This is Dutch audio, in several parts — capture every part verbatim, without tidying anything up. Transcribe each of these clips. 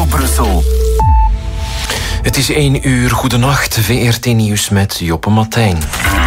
Studio Brussel. Het is één uur. Goedenacht. V R T Nieuws met Joppe Martijn.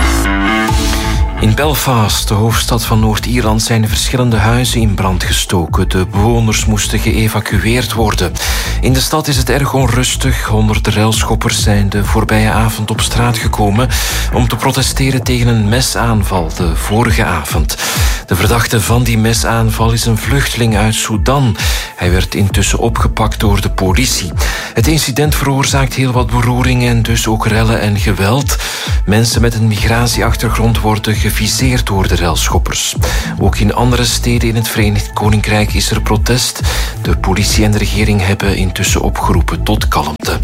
In Belfast, de hoofdstad van Noord-Ierland, zijn verschillende huizen in brand gestoken. De bewoners moesten geëvacueerd worden. In de stad is het erg onrustig. Honderden railschoppers zijn de voorbije avond op straat gekomen om te protesteren tegen een mesaanval de vorige avond. De verdachte van die mesaanval is een vluchteling uit Sudan. Hij werd intussen opgepakt door de politie. Het incident veroorzaakt heel wat beroering en dus ook rellen en geweld. Mensen met een migratieachtergrond worden geviseerd door de railschoppers. Ook in andere steden in het Verenigd Koninkrijk is er protest. De politie en de regering hebben intussen opgeroepen tot kalmte.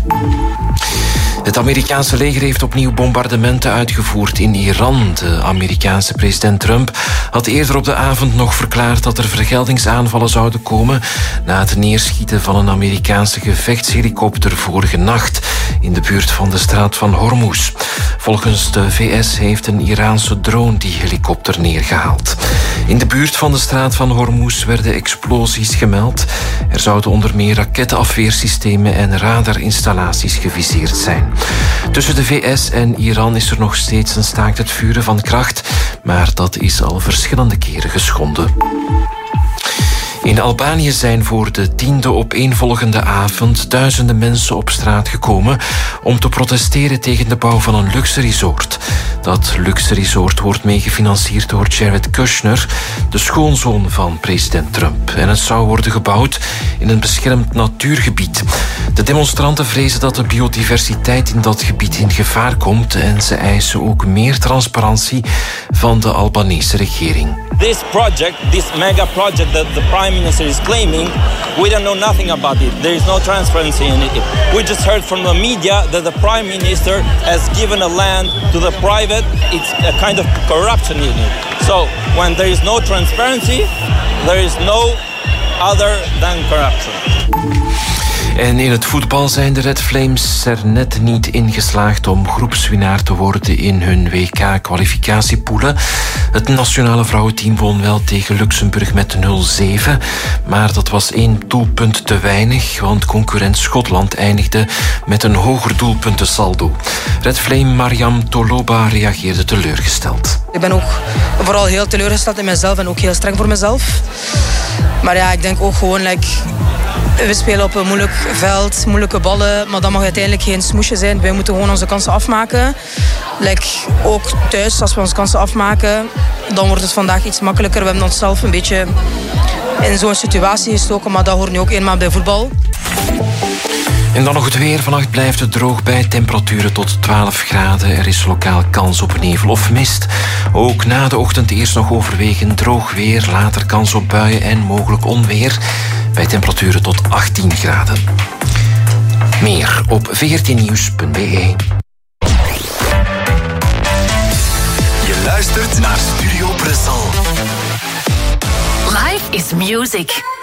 Het Amerikaanse leger heeft opnieuw bombardementen uitgevoerd in Iran. De Amerikaanse president Trump had eerder op de avond nog verklaard dat er vergeldingsaanvallen zouden komen na het neerschieten van een Amerikaanse gevechtshelikopter vorige nacht in de buurt van de straat van Hormuz. Volgens de V S heeft een Iraanse drone die helikopter neergehaald. In de buurt van de straat van Hormuz werden explosies gemeld. Er zouden onder meer rakettenafweersystemen en radarinstallaties geviseerd zijn. Tussen de V S en Iran is er nog steeds een staakt het vuren van kracht, maar dat is al verschillende keren geschonden. In Albanië zijn voor de tiende opeenvolgende avond duizenden mensen op straat gekomen om te protesteren tegen de bouw van een luxe resort. Dat luxe resort wordt meegefinancierd door Jared Kushner, de schoonzoon van president Trump. En het zou worden gebouwd in een beschermd natuurgebied. De demonstranten vrezen dat de biodiversiteit in dat gebied in gevaar komt en ze eisen ook meer transparantie van de Albanese regering. This project, this mega project that the Prime Minister is claiming, we don't know nothing about it. There is no transparency in it. We just heard from the media that the Prime Minister has given a land to the private. It's a kind of corruption in it. So when there is no transparency, there is no other than corruption. En in het voetbal zijn de Red Flames er net niet in geslaagd om groepswinnaar te worden in hun W K-kwalificatiepoelen. Het nationale vrouwenteam won wel tegen Luxemburg met nul zeven, maar dat was één doelpunt te weinig, want concurrent Schotland eindigde met een hoger doelpuntensaldo. Red Flame Mariam Toloba reageerde teleurgesteld. Ik ben ook vooral heel teleurgesteld in mezelf en ook heel streng voor mezelf. Maar ja, ik denk ook gewoon... Like, we spelen op een moeilijk veld, moeilijke ballen, maar dat mag uiteindelijk geen smoesje zijn. Wij moeten gewoon onze kansen afmaken. Like, ook thuis, als we onze kansen afmaken, dan wordt het vandaag iets makkelijker. We hebben onszelf een beetje in zo'n situatie gestoken, maar dat hoort nu ook eenmaal bij voetbal. En dan nog het weer. Vannacht blijft het droog bij temperaturen tot twaalf graden. Er is lokaal kans op nevel of mist. Ook na de ochtend eerst nog overwegend droog weer. Later kans op buien en mogelijk onweer. Bij temperaturen tot achttien graden. Meer op v r t nieuws punt b e. Je luistert naar Studio Brussel. Life is music.